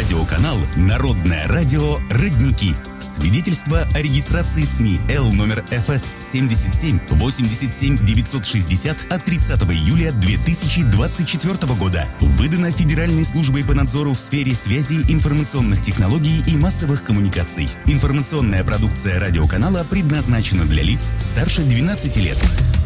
Радиоканал «Народное радио Родники». Свидетельство о регистрации СМИ Л номер ФС 77 87 960 от 30 июля 2024 года. Выдано Федеральной службой по надзору в сфере связи, информационных технологий и массовых коммуникаций. Информационная продукция радиоканала предназначена для лиц старше 12 лет.